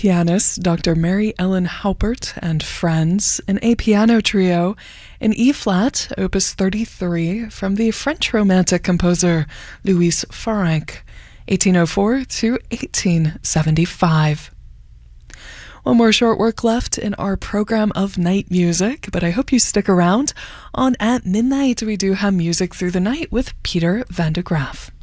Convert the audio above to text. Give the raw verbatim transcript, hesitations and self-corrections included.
pianist Doctor Mary Ellen Haupert and Friends, an A piano trio in E-flat, Opus thirty-three, from the French Romantic composer Louis Farinck, eighteen oh four to eighteen seventy-five. One more short work left in our program of night music, but I hope you stick around. On At Midnight, we do have music through the night with Peter van de Graaf.